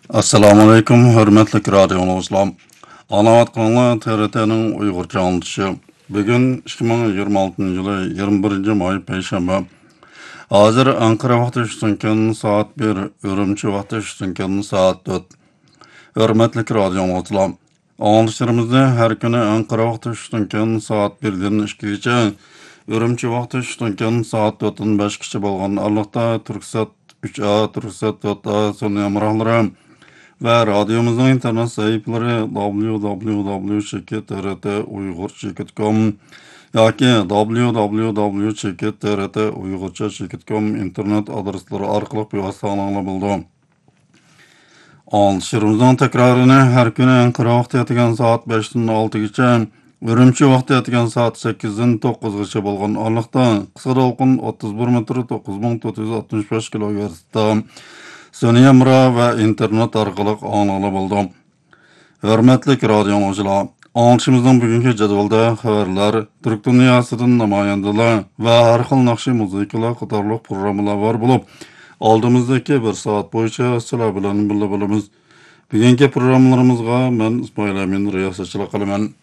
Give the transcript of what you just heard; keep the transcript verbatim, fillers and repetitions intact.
Assalamu alaykum, hörmetli radio dinləyicilər. Anlatqanlar T R T'nin Uyğurca anlatışı. Bugün iki ming yigirma altıncı yılı yigirma birinci may Peşembe. Hazır Ankara vaxtı üstünken saat bir, Ürümçi vaxtı üstünken saat dört. Hörmetli radio dinləyicilər. Anlatışlarımızda her günü Ankara vaxtı üstünken saat birden ikigacha, Ürümçi vaxtı üstünken saat dörtdən beşgacha bolğan arlıqda Türksat üç A, Türksat dört A sonu yamraqları ve radyomuzun internet sayfaları w w w cheket t r t uyg'urcha cheket com yoki w w w cheket t r t uyg'urcha cheket com internet adreslari orqali bevosita bo'ldi. Anlatışlarımızın tekrarını her günü Ankara vaxtı yetigen saat beşdən altıgacha, Ürümçi vaxtı yetigen saat sekizddən to'qqizgacha bolğan arlıqda qısqa dalqın o'ttiz bir metr to'qqiz ming to'rt yuz oltmish besh kilohertzda Sony Emra ve internet arqalıq anlalı buldu. Hörmetli radio dinləyicilər, anlatışımızın bugünkü jadvalda xəbərlər, Türk dünyasının namayandılar ve her xil naqshi muzikalar qatorliq programmalar var bo'lib, oldimizdagi bir saat bo'yicha sizlar bilan birga bo'lamiz. Bugungi programmalarımızga men İsmail Amin riyosatchilik qilaman.